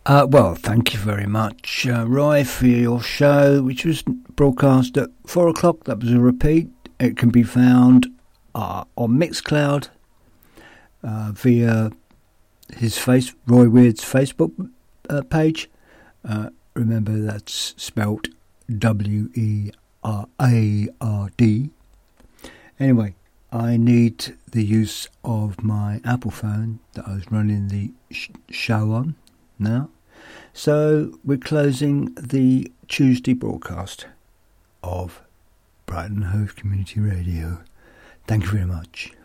Well, thank you very much, Roy, for your show, which was broadcast at 4 o'clock. That was a repeat. It can be found on Mixcloud via Roy Weird's Facebook page. Remember, that's spelt WERARD. Anyway, I need the use of my Apple phone that I was running the show on now. So we're closing the Tuesday broadcast of Brighton Hove Community Radio. Thank you very much.